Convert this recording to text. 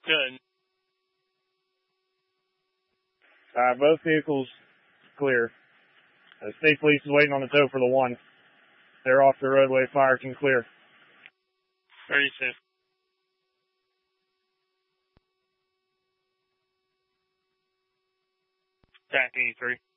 Good. Both vehicles clear. The state police is waiting on the tow for the one. They're off the roadway. Fire can clear. 36. TAC 83.